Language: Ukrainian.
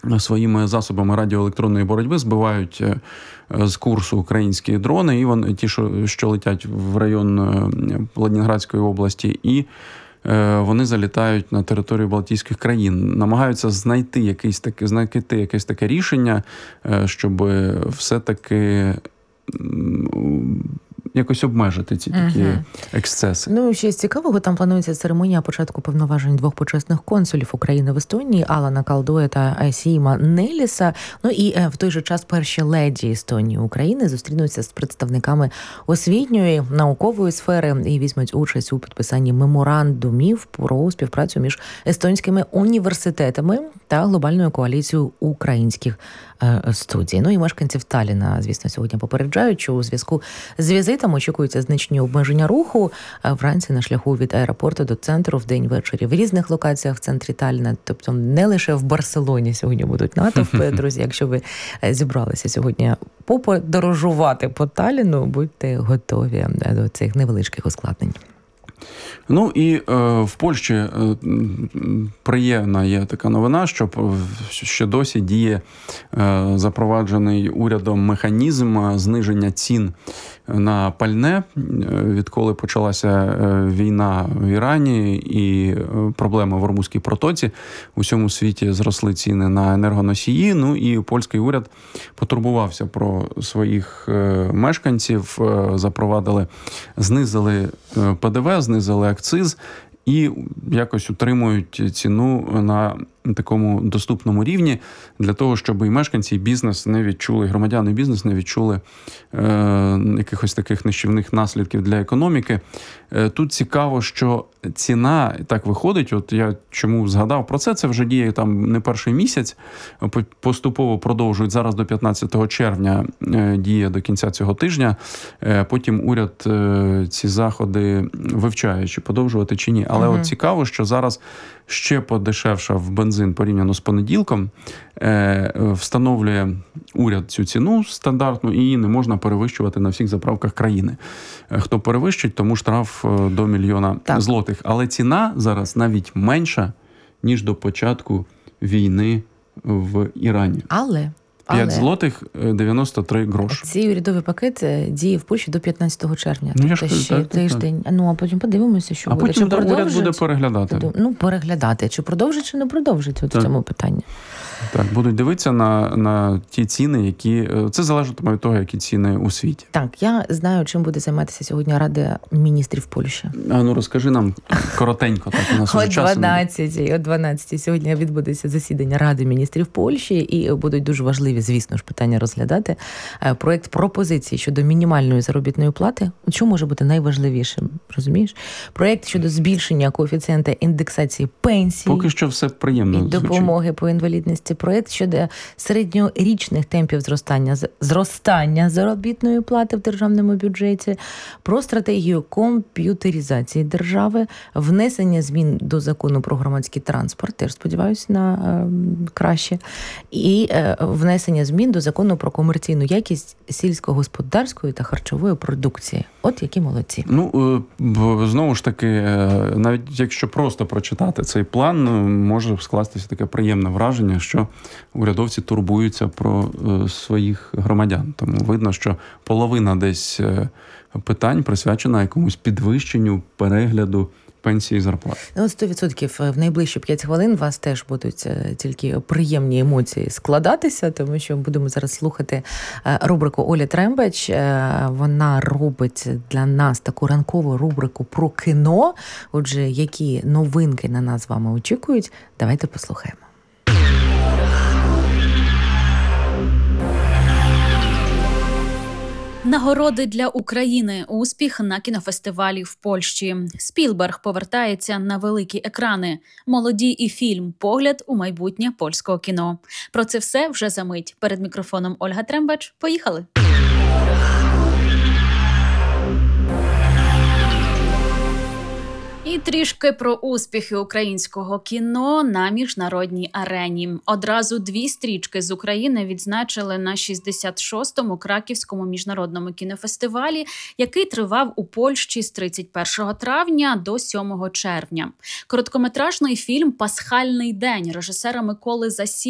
своїми засобами радіоелектронної боротьби збивають з курсу українські дрони, і вони ті, що летять в район Ленінградської області, і вони залітають на територію Балтійських країн. Намагаються знайти якесь таке рішення, щоб все-таки якось обмежити ці такі ексцеси. Ну, ще з цікавого, там планується церемонія початку повноважень двох почесних консулів України в Естонії, Алана Калдоя та Сіма Неліса. Ну і в той же час перші леді Естонії України зустрінуться з представниками освітньої, наукової сфери і візьмуть участь у підписанні меморандумів про співпрацю між естонськими університетами та глобальною коаліцією українських студій. Ну і мешканців Талліна, звісно, сьогодні попереджають, що у зв'язку з візитом очікуються значні обмеження руху вранці на шляху від аеропорту до центру, вдень-ввечері в різних локаціях в центрі Талліна. Тобто не лише в Барселоні сьогодні будуть натовпи. Друзі, якщо ви зібралися сьогодні поподорожувати по Талліну, будьте готові до цих невеличких ускладнень. Ну і в Польщі приємна є така новина, що ще досі діє запроваджений урядом механізм зниження цін на пальне, відколи почалася війна в Ірані і проблеми в Ормузькій протоці. У всьому світі зросли ціни на енергоносії, ну і польський уряд потурбувався про своїх мешканців, знизили ПДВ, знизили акциз і якось утримують ціну на такому доступному рівні для того, щоб і мешканці, і бізнес не відчули, громадяни і бізнес не відчули якихось таких нищівних наслідків для економіки. Тут цікаво, що ціна так виходить, от я чому згадав про це вже діє там не перший місяць, поступово продовжують, зараз до 15 червня діє до кінця цього тижня, потім уряд ці заходи вивчає, чи подовжувати, чи ні. Але от цікаво, що зараз ще подешевшав бензин порівняно з понеділком, встановлює уряд цю ціну стандартну, і її не можна перевищувати на всіх заправках країни. Хто перевищить, тому штраф до 1 мільйона злотих. Але ціна зараз навіть менша, ніж до початку війни в Ірані. 5 злотих 93 гроші. Цей урядовий пакет діє в Польщі до 15 червня. Тобто ще тиждень. Ну, а потім подивимося, що буде. А потім уряд буде переглядати. Ну, переглядати. Чи продовжить, чи не продовжить от в цьому питанні. Так, будуть дивитися на ті ціни, які... Це залежатиме від того, які ціни у світі. Так, я знаю, чим буде займатися сьогодні Рада міністрів Польщі. Розкажи нам коротенько. Так, у нас вже часу. О 12 сьогодні відбудеться засідання Ради міністрів Польщі, і будуть дуже важливі, звісно ж, питання розглядати. Проєкт пропозиції щодо мінімальної заробітної плати. Що може бути найважливішим, розумієш? Проєкт щодо збільшення коефіцієнта індексації пенсій. Поки що все приємно. І допомоги по інвалідності. Проєкт щодо середньорічних темпів зростання заробітної плати в державному бюджеті. Про стратегію комп'ютеризації держави. Внесення змін до закону про громадський транспорт. Теж сподіваюся на краще. І внесення змін до закону про комерційну якість сільськогосподарської та харчової продукції. От які молодці. Ну, знову ж таки, навіть якщо просто прочитати цей план, може скластися таке приємне враження, що урядовці турбуються про своїх громадян. Тому видно, що половина десь питань присвячена якомусь підвищенню, перегляду пенсії і зарплати. Ну, 100% в найближчі 5 хвилин вас теж будуть тільки приємні емоції складатися, тому що будемо зараз слухати рубрику Олі Трембач. Вона робить для нас таку ранкову рубрику про кіно. Отже, які новинки на нас з вами очікують, давайте послухаємо. Нагороди для України. Успіх на кінофестивалі в Польщі. Спілберг повертається на великі екрани. Молоді і фільм «Погляд у майбутнє польського кіно». Про це все вже за мить. Перед мікрофоном Ольга Трембач. Поїхали! І трішки про успіхи українського кіно на міжнародній арені. Одразу 2 стрічки з України відзначили на 66-му Краківському міжнародному кінофестивалі, який тривав у Польщі з 31 травня до 7 червня. Короткометражний фільм «Пасхальний день» режисера Миколи Засі